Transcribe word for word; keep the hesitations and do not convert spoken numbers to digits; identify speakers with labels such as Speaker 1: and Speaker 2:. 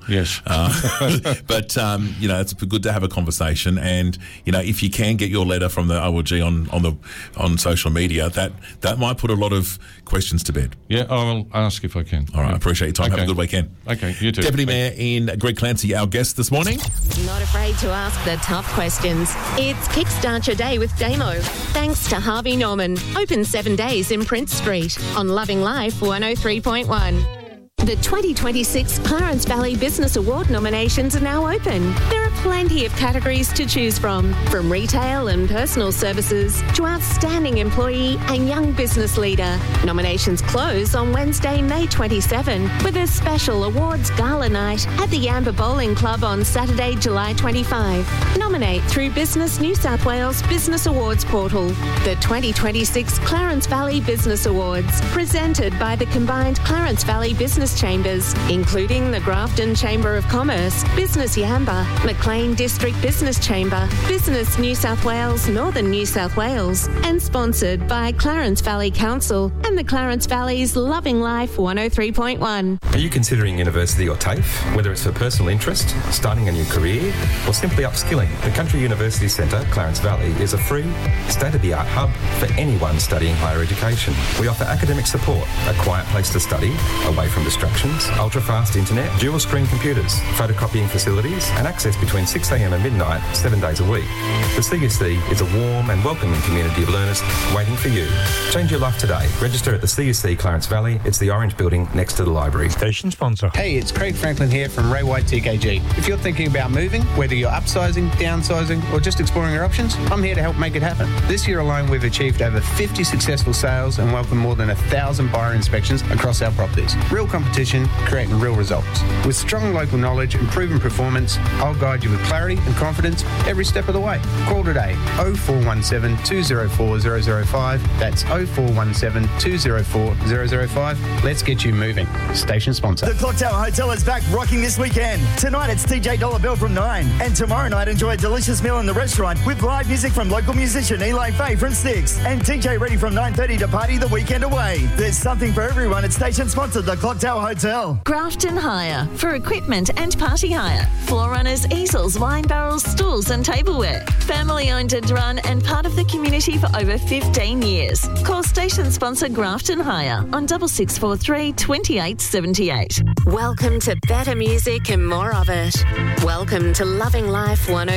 Speaker 1: Yes.
Speaker 2: Uh, but, um, you know, it's good to have a conversation. And, you know, if you can get your letter from the O L G on, on, the, on social media, that, that might put a lot of questions to bed.
Speaker 1: Yeah, I'll ask if I can.
Speaker 2: All right,
Speaker 1: yeah.
Speaker 2: I appreciate your time.
Speaker 1: Okay.
Speaker 2: Have a good weekend.
Speaker 1: Okay, you too.
Speaker 2: Deputy Mayor in Greg Clancy, our guest this morning.
Speaker 3: Not afraid to ask the tough questions. It's Kickstart Your Day with Damo. Thanks to Harvey Norman. Open seven days in Prince Street on Loving Life one oh three point one. The twenty twenty-six Clarence Valley Business Award nominations are now open. There are plenty of categories to choose from, from retail and personal services to outstanding employee and young business leader. Nominations close on Wednesday, May twenty-seventh, with a special awards gala night at the Amber Bowling Club on Saturday, July twenty-fifth. Nominate through Business New South Wales Business Awards portal. The twenty twenty-six Clarence Valley Business Awards, presented by the combined Clarence Valley Business Chambers, including the Grafton Chamber of Commerce, Business Yamba, Maclean District Business Chamber, Business New South Wales, Northern New South Wales, and sponsored by Clarence Valley Council and the Clarence Valley's Loving Life one oh three point one.
Speaker 4: Are you considering university or TAFE? Whether it's for personal interest, starting a new career, or simply upskilling, the Country University Centre, Clarence Valley, is a free, state-of-the-art hub for anyone studying higher education. We offer academic support, a quiet place to study, away from distractions, ultra-fast internet, dual-screen computers, photocopying facilities, and access between six a m and midnight, seven days a week. The C U C is a warm and welcoming community of learners waiting for you. Change your life today. Register at the C U C Clarence Valley. It's the orange building next to the library.
Speaker 5: Station sponsor.
Speaker 6: Hey, it's Craig Franklin here from Ray White T K G. If you're thinking about moving, whether you're upsizing, downsizing, or just exploring your options, I'm here to help make it happen. This year alone, we've achieved over fifty successful sales and welcomed more than one thousand buyer inspections across our properties. Real competition, creating real results. With strong local knowledge and proven performance, I'll guide you with clarity and confidence every step of the way. Call today oh four one seven, two oh four, oh oh five. That's oh four one seven, two oh four, oh oh five. Let's get you moving. Station sponsor.
Speaker 7: The Clock Tower Hotel is back rocking this weekend. Tonight it's T J Dollar Bill from nine. And tomorrow night enjoy a delicious meal in the restaurant with live music from local musician Eli Faye from six. And T J ready from nine thirty to party the weekend away. There's something for everyone at station sponsor, the Clock Tower Hotel.
Speaker 8: Grafton Hire for equipment and party hire. Floor runners, easels, wine barrels, stools and tableware. Family owned and run and part of the community for over fifteen years. Call station sponsor Grafton Hire on double six four three, twenty-eight seventy-eight.
Speaker 3: Welcome to better music and more of it. Welcome to Loving Life one oh